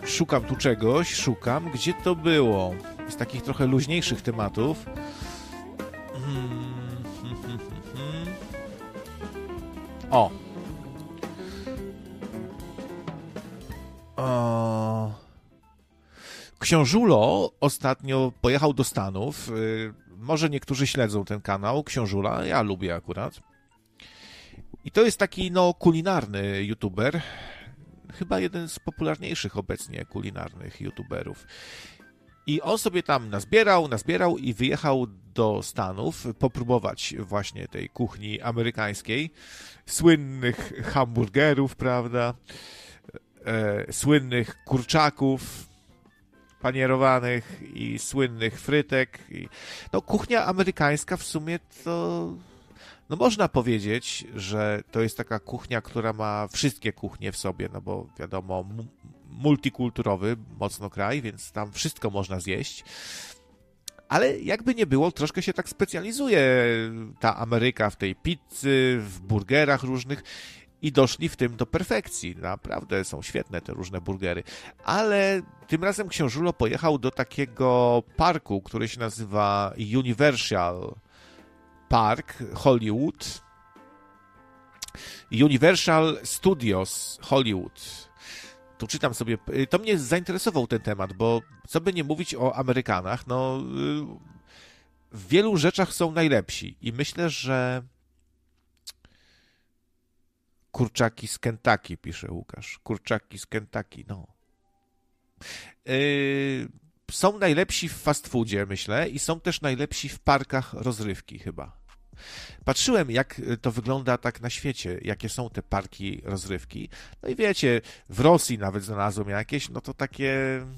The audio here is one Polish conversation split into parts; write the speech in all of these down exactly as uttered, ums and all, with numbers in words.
szukam tu czegoś, szukam, gdzie to było. Z takich trochę luźniejszych tematów. O! o. Książulo ostatnio pojechał do Stanów. Może niektórzy śledzą ten kanał Książula, ja lubię akurat. I to jest taki, no, kulinarny youtuber. Chyba jeden z popularniejszych obecnie kulinarnych youtuberów. I on sobie tam nazbierał, nazbierał i wyjechał do Stanów popróbować właśnie tej kuchni amerykańskiej. Słynnych hamburgerów, prawda? E, słynnych kurczaków panierowanych i słynnych frytek. I, no, kuchnia amerykańska w sumie to... No można powiedzieć, że to jest taka kuchnia, która ma wszystkie kuchnie w sobie, no bo wiadomo, multikulturowy mocno kraj, więc tam wszystko można zjeść. Ale jakby nie było, troszkę się tak specjalizuje ta Ameryka w tej pizzy, w burgerach różnych i doszli w tym do perfekcji. Naprawdę są świetne te różne burgery. Ale tym razem Książulo pojechał do takiego parku, który się nazywa Universal Park Hollywood. Universal Studios Hollywood. Tu czytam sobie, to mnie zainteresował ten temat, bo co by nie mówić o Amerykanach, no w wielu rzeczach są najlepsi i myślę, że kurczaki z Kentucky, pisze Łukasz, kurczaki z Kentucky, no. Yy, są najlepsi w fast foodzie, myślę, i są też najlepsi w parkach rozrywki chyba. Patrzyłem, jak to wygląda tak na świecie, jakie są te parki rozrywki. No i wiecie, w Rosji nawet znalazłem jakieś, no to takie...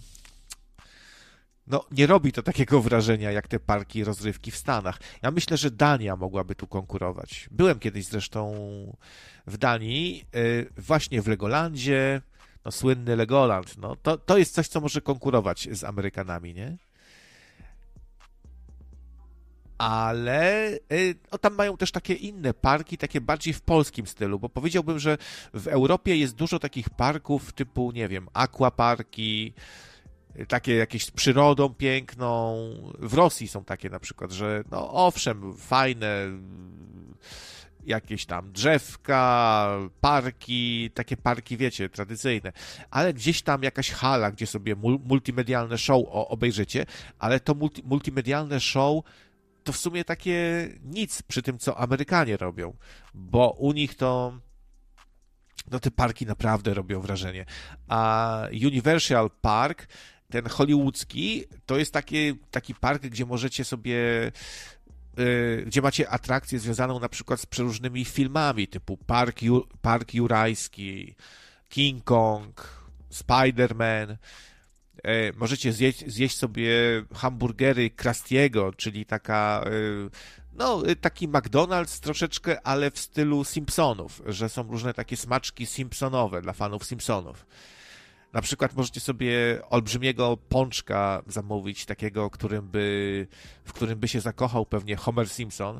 No, nie robi to takiego wrażenia, jak te parki rozrywki w Stanach. Ja myślę, że Dania mogłaby tu konkurować. Byłem kiedyś zresztą w Danii, właśnie w Legolandzie, no słynny Legoland, no to, to jest coś, co może konkurować z Amerykanami, nie? Ale no, tam mają też takie inne parki, takie bardziej w polskim stylu, bo powiedziałbym, że w Europie jest dużo takich parków typu, nie wiem, aquaparki, takie jakieś z przyrodą piękną. W Rosji są takie na przykład, że no owszem, fajne jakieś tam drzewka, parki, takie parki, wiecie, tradycyjne, ale gdzieś tam jakaś hala, gdzie sobie multimedialne show obejrzycie, ale to multi, multimedialne show to w sumie takie nic przy tym, co Amerykanie robią, bo u nich to no te parki naprawdę robią wrażenie. A Universal Park, ten hollywoodzki, to jest taki, taki park, gdzie możecie sobie, yy, gdzie macie atrakcję związaną na przykład z przeróżnymi filmami, typu Park, Ju, Park Jurajski, King Kong, Spider-Man. Możecie zjeść, zjeść sobie hamburgery Krustiego, czyli taka, no, taki McDonald's troszeczkę, ale w stylu Simpsonów, że są różne takie smaczki Simpsonowe dla fanów Simpsonów. Na przykład możecie sobie olbrzymiego pączka zamówić, takiego, którym by, w którym by się zakochał pewnie Homer Simpson.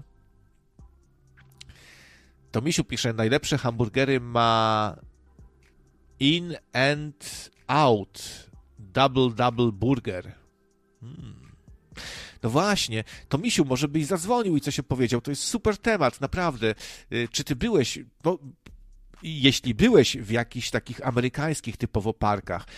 To Misiu pisze, najlepsze hamburgery ma In and Out Double Double Burger. Hmm. No właśnie, to Misiu, może byś zadzwonił i coś opowiedział. To jest super temat, naprawdę. Czy ty byłeś, no, jeśli byłeś w jakichś takich amerykańskich typowo parkach,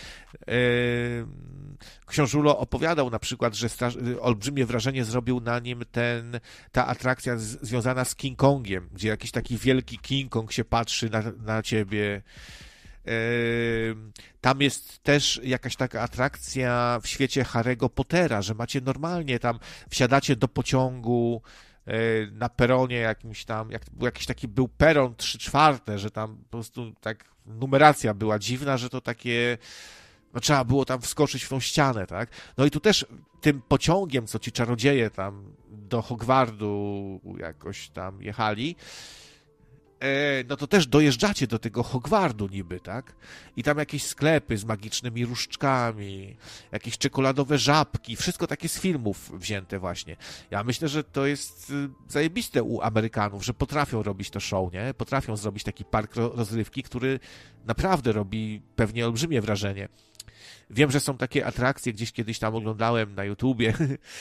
Książulo opowiadał na przykład, że stra- olbrzymie wrażenie zrobił na nim ten, ta atrakcja z- związana z King Kongiem, gdzie jakiś taki wielki King Kong się patrzy na, na ciebie. Tam jest też jakaś taka atrakcja w świecie Harry'ego Pottera, że macie normalnie tam, wsiadacie do pociągu na peronie jakimś tam, jak, jakiś taki był peron trzy czwarte, że tam po prostu tak numeracja była dziwna, że to takie, no trzeba było tam wskoczyć w tą ścianę, tak? No i tu też tym pociągiem, co ci czarodzieje tam do Hogwartu jakoś tam jechali, no to też dojeżdżacie do tego Hogwartu niby, tak? I tam jakieś sklepy z magicznymi różdżkami, jakieś czekoladowe żabki, wszystko takie z filmów wzięte właśnie. Ja myślę, że to jest zajebiste u Amerykanów, że potrafią robić to show, nie? Potrafią zrobić taki park rozrywki, który naprawdę robi pewnie olbrzymie wrażenie. Wiem, że są takie atrakcje, gdzieś kiedyś tam oglądałem na YouTubie,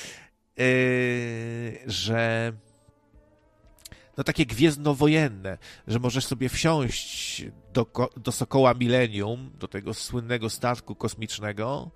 że no takie gwiezdnowojenne, że możesz sobie wsiąść do, do Sokoła Millennium, do tego słynnego statku kosmicznego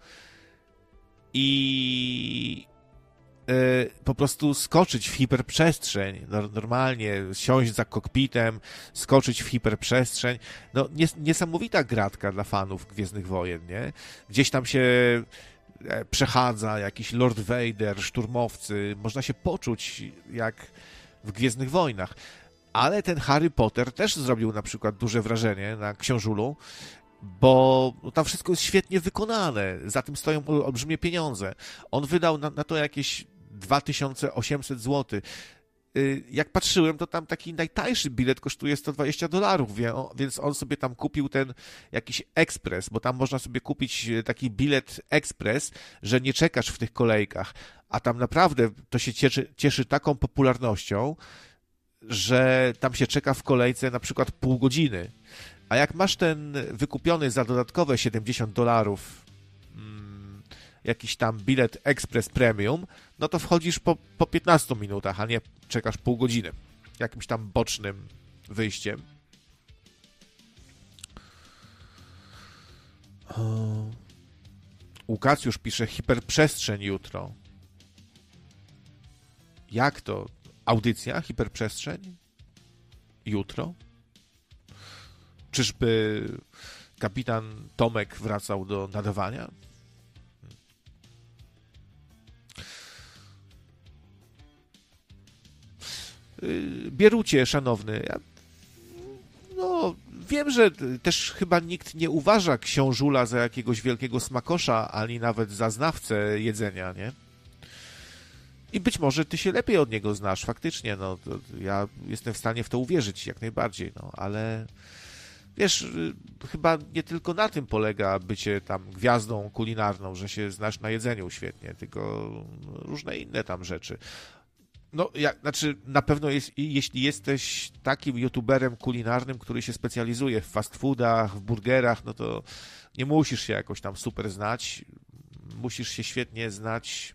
i po prostu skoczyć w hiperprzestrzeń, normalnie siąść za kokpitem, skoczyć w hiperprzestrzeń. No, nies- niesamowita gratka dla fanów Gwiezdnych Wojen, nie? Gdzieś tam się przechadza jakiś Lord Vader, szturmowcy, można się poczuć jak w Gwiezdnych Wojnach. Ale ten Harry Potter też zrobił na przykład duże wrażenie na książulu, bo tam wszystko jest świetnie wykonane, za tym stoją olbrzymie pieniądze. On wydał na, na to jakieś dwa tysiące osiemset złotych. Jak patrzyłem, to tam taki najtańszy bilet kosztuje sto dwadzieścia dolarów, więc on sobie tam kupił ten jakiś ekspres, bo tam można sobie kupić taki bilet ekspres, że nie czekasz w tych kolejkach, a tam naprawdę to się cieszy, cieszy taką popularnością, że tam się czeka w kolejce na przykład pół godziny. A jak masz ten wykupiony za dodatkowe siedemdziesiąt dolarów hmm, jakiś tam bilet Express Premium, no to wchodzisz po, po piętnastu minutach, a nie czekasz pół godziny. Jakimś tam bocznym wyjściem. O. Łukasz już pisze hiperprzestrzeń jutro. Jak to? Audycja? Hiperprzestrzeń? Jutro? Czyżby kapitan Tomek wracał do nadawania? Bierucie, szanowny, ja, no, wiem, że też chyba nikt nie uważa książula za jakiegoś wielkiego smakosza, ani nawet za znawcę jedzenia, nie? I być może ty się lepiej od niego znasz, faktycznie, no, to ja jestem w stanie w to uwierzyć jak najbardziej, no, ale wiesz, chyba nie tylko na tym polega bycie tam gwiazdą kulinarną, że się znasz na jedzeniu świetnie, tylko różne inne tam rzeczy. No, ja, znaczy, na pewno jest, jeśli jesteś takim youtuberem kulinarnym, który się specjalizuje w fast foodach, w burgerach, no to nie musisz się jakoś tam super znać, musisz się świetnie znać,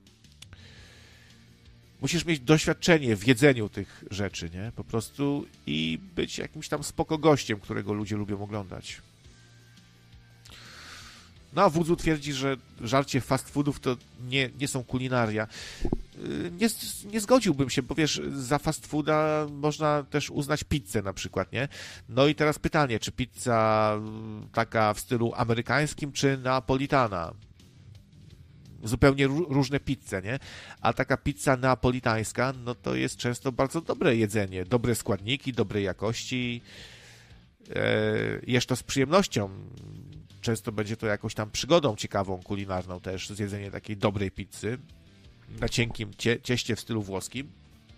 musisz mieć doświadczenie w jedzeniu tych rzeczy, nie? Po prostu i być jakimś tam spoko gościem, którego ludzie lubią oglądać. No a Wudzu twierdzi, że żarcie fast foodów to nie, nie są kulinaria. Nie, nie zgodziłbym się, bo wiesz, za fast fooda można też uznać pizzę na przykład, nie? No i teraz pytanie, czy pizza taka w stylu amerykańskim, czy neapolitana? Zupełnie różne pizze, nie? A taka pizza neapolitańska, no to jest często bardzo dobre jedzenie, dobre składniki, dobrej jakości. Jesz to z przyjemnością. Często będzie to jakąś tam przygodą ciekawą, kulinarną też, zjedzenie takiej dobrej pizzy na cienkim cie, cieście w stylu włoskim.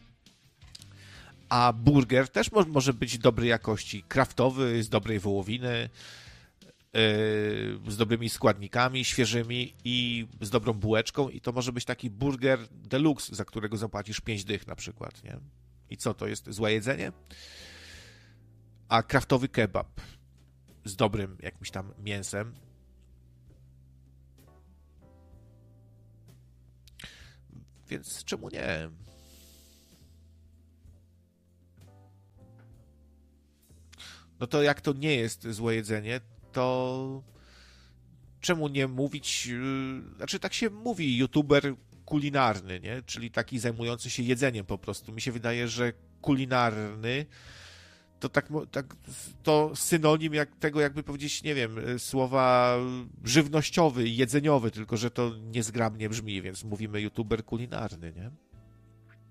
A burger też mo- może być dobrej jakości, kraftowy, z dobrej wołowiny, yy, z dobrymi składnikami świeżymi i z dobrą bułeczką i to może być taki burger deluxe, za którego zapłacisz pięć dych na przykład, nie? I co, to jest złe jedzenie? A kraftowy kebab z dobrym jakimś tam mięsem. Więc czemu nie? No to jak to nie jest złe jedzenie, to czemu nie mówić, znaczy tak się mówi, youtuber kulinarny, nie? Czyli taki zajmujący się jedzeniem po prostu. Mi się wydaje, że kulinarny to tak, tak to synonim jak tego, jakby powiedzieć, nie wiem, słowa żywnościowy, jedzeniowy, tylko że to niezgrabnie brzmi, więc mówimy youtuber kulinarny, nie?